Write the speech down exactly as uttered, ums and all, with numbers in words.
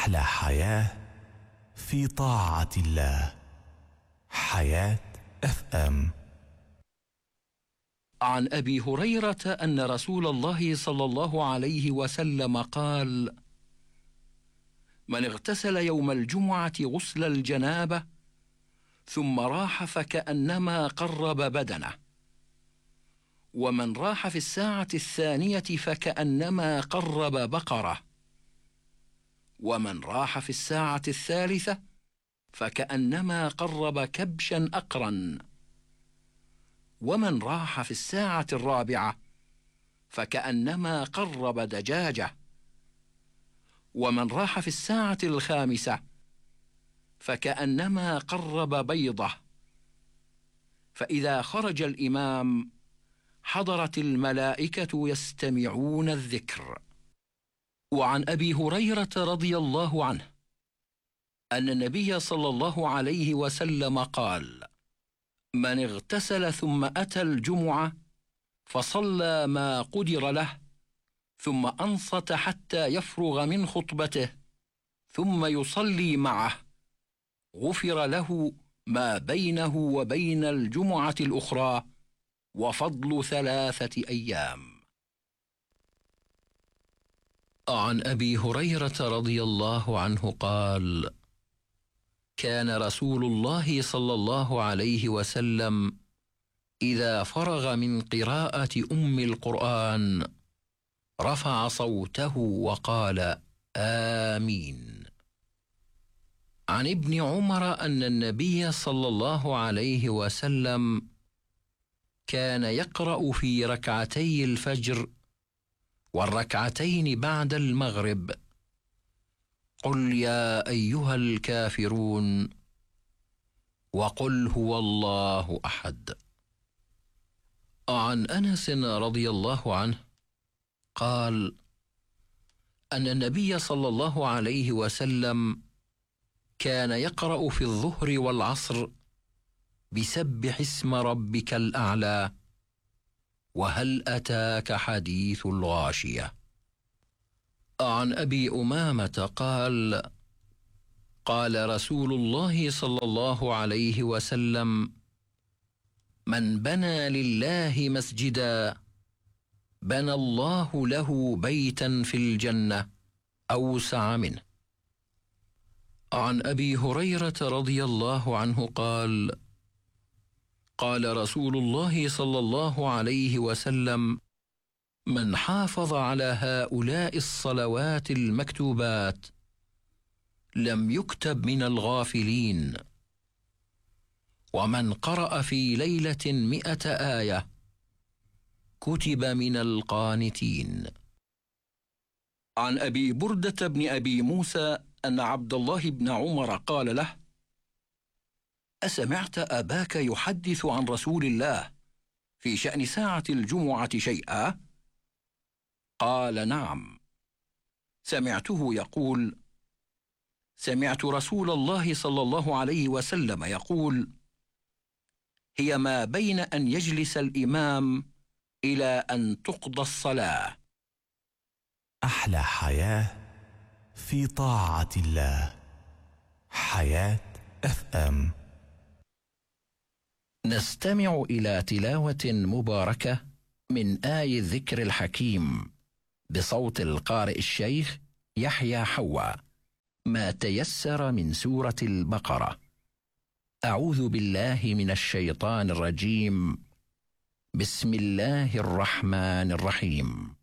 أحلى حياة في طاعة الله. حياة اف ام. عن أبي هريرة أن رسول الله صلى الله عليه وسلم قال: من اغتسل يوم الجمعة غسل الجنابة ثم راح فكأنما قرب بدنه، ومن راح في الساعة الثانية فكأنما قرب بقرة، ومن راح في الساعة الثالثة فكأنما قرب كبشا أقرا، ومن راح في الساعة الرابعة فكأنما قرب دجاجة، ومن راح في الساعة الخامسة فكأنما قرب بيضة. فإذا خرج الإمام حضرت الملائكة يستمعون الذكر. وعن أبي هريرة رضي الله عنه أن النبي صلى الله عليه وسلم قال: من اغتسل ثم أتى الجمعة فصلى ما قدر له ثم أنصت حتى يفرغ من خطبته ثم يصلي معه غفر له ما بينه وبين الجمعة الأخرى وفضل ثلاثة أيام. عن أبي هريرة رضي الله عنه قال: كان رسول الله صلى الله عليه وسلم إذا فرغ من قراءة أم القرآن رفع صوته وقال: آمين. عن ابن عمر أن النبي صلى الله عليه وسلم كان يقرأ في ركعتي الفجر والركعتين بعد المغرب: قل يا أيها الكافرون وقل هو الله أحد. عن أنس رضي الله عنه قال أن النبي صلى الله عليه وسلم كان يقرأ في الظهر والعصر بسبح اسم ربك الأعلى وهل أتاك حديث الغاشية. عن أبي أمامة قال: قال رسول الله صلى الله عليه وسلم: من بنى لله مسجدا بنى الله له بيتا في الجنة أوسع منه. عن أبي هريرة رضي الله عنه قال: قال رسول الله صلى الله عليه وسلم: من حافظ على هؤلاء الصلوات المكتوبات لم يكتب من الغافلين، ومن قرأ في ليلة مئة آية كتب من القانتين. عن أبي بردة بن أبي موسى أن عبد الله بن عمر قال له: أسمعت أباك يحدث عن رسول الله في شأن ساعة الجمعة شيئا؟ قال: نعم، سمعته يقول: سمعت رسول الله صلى الله عليه وسلم يقول: هي ما بين أن يجلس الإمام إلى أن تقضى الصلاة. أحلى حياة في طاعة الله. حياة اف ام. نستمع إلى تلاوة مباركة من آي الذكر الحكيم بصوت القارئ الشيخ يحيى حوا، ما تيسر من سورة البقرة. أعوذ بالله من الشيطان الرجيم. بسم الله الرحمن الرحيم.